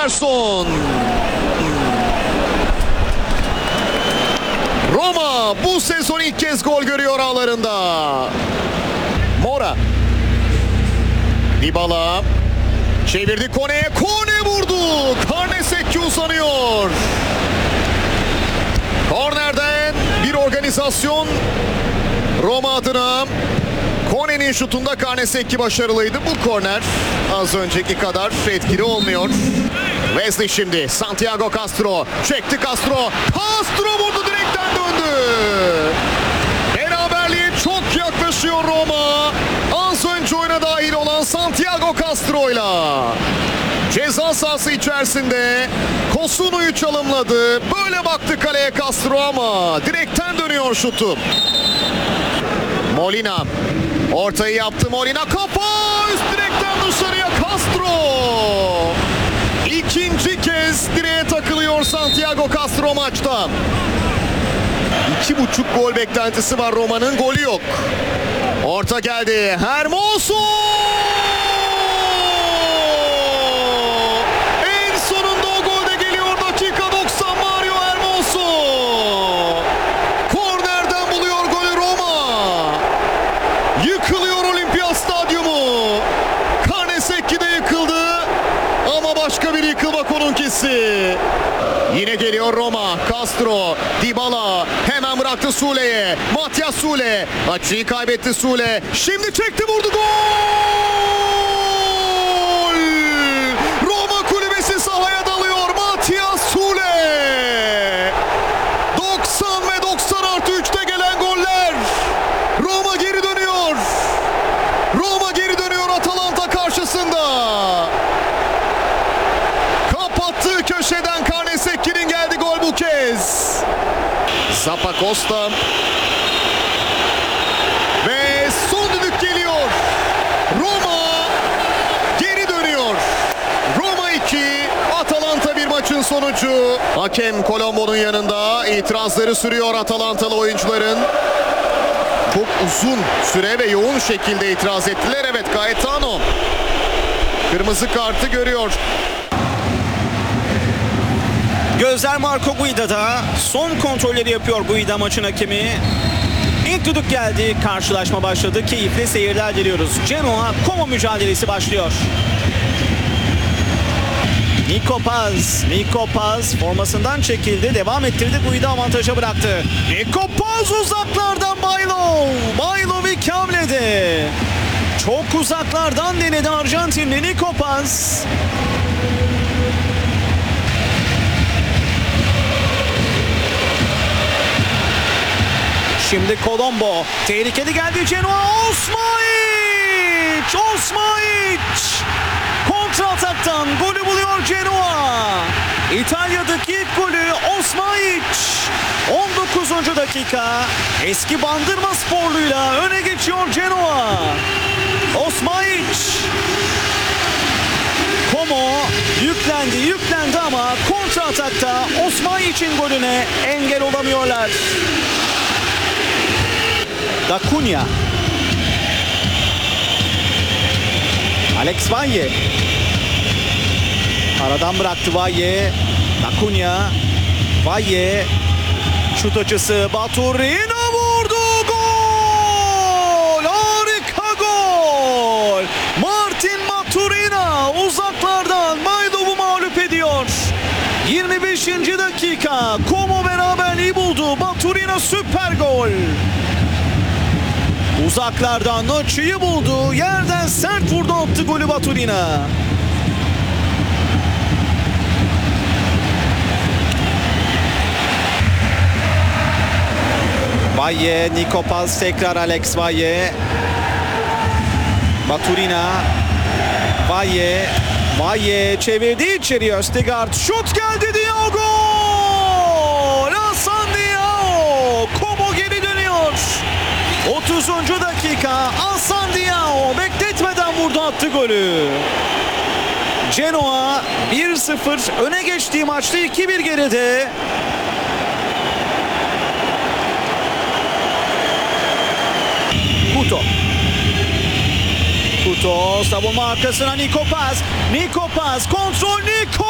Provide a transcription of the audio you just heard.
Ederson. Roma bu sezon ilk kez gol görüyor ağlarında. Mora. Dybala. Çevirdi Kone'ye. Kone vurdu. Karnesekki uzanıyor. Kornerden bir organizasyon Roma adına. Kone'nin şutunda Karnesekki başarılıydı. Bu korner az önceki kadar etkili olmuyor. Wesley şimdi. Santiago Castro. Çekti Castro. Castro vurdu, direkten döndü. Beraberliğe çok yaklaşıyor Roma. Az önce oyuna dahil olan Santiago Castro'yla. Ceza sahası içerisinde Kosunu'yu çalımladı. Böyle baktı kaleye Castro ama direkten dönüyor şutu. Molina. Ortayı yaptı Molina. Kafa üst direkten dışarıya Castro. İkinci kez direğe takılıyor Santiago Castro maçta. 2,5 gol beklentisi var Roma'nın, golü yok. Orta geldi. Hermoso! En sonunda o gol de geliyor. Dakika 90, Mario Hermoso. Kornerden buluyor golü Roma. Yıkılıyor Olimpiyat Stadyumu. Karnesekki de yıkıldı. Ama başka bir yıkılmak onunkisi. Yine geliyor Roma. Castro, Dybala hemen bıraktı Sule'ye. Matias Sule. Açıyı kaybetti Sule. Şimdi çekti, vurdu, gol! Roma kulübesi sahaya dalıyor. Matias Sule. 90 ve 90+3'te gelen goller. Roma geri dönüyor. Roma geri dönüyor Atalanta karşısında. Kapattığı köşeden Karnesekki'nin geldi gol bu kez. Zappacosta. Ve son düdük geliyor. Roma geri dönüyor. Roma 2, Atalanta 1 maçın sonucu. Hakem Colombo'nun yanında itirazları sürüyor Atalantalı oyuncuların. Çok uzun süre ve yoğun şekilde itiraz ettiler. Evet, Gaetano kırmızı kartı görüyor. Gözler Marco Guida'da. Son kontrolleri yapıyor Guida, maçın hakemi. İlk düdük geldi. Karşılaşma başladı. Keyifli seyirler diliyoruz. Genoa Como mücadelesi başlıyor. Nico Paz formasından çekildi. Devam ettirdi. Guida avantaja bıraktı. Nico Paz uzaklardan Bailo ilk hamlede. Çok uzaklardan denedi Arjantinli Nico Paz. Şimdi Colombo. Tehlikeli geldi Genoa. Osmaic. Kontra ataktan golü buluyor Genoa. İtalya'daki ilk golü Osmaic. 19. dakika. Eski Bandırma sporluyla öne geçiyor Genoa. Osmaic. Como yüklendi ama kontra atakta Osmaic'in golüne engel olamıyorlar. Da Cunha. Alex Valle. Aradan bıraktı Valle. Da Cunha. Valle. Şut açısı. Baturina vurdu. Gol! Harika gol! Martin Baturina uzaklardan Maydov'u mağlup ediyor. 25. dakika. Como beraberliği buldu. Baturina süper gol. Uzaklardan açıyı buldu. Yerden sert vurdu, attı golü Baturina. Valle, Nico Paz, tekrar Alex Valle. Baturina. Valle çevirdi içeriye. Østegård şut geldi. Diogo! Hasan Diao. Como geri dönüyor. 30. dakika. Hasan Diao bekletmeden vurdu, attı golü. Genoa 1-0 öne geçtiği maçta 2-1 geride. Couto savunma arkasına Nico Paz kontrol. Nico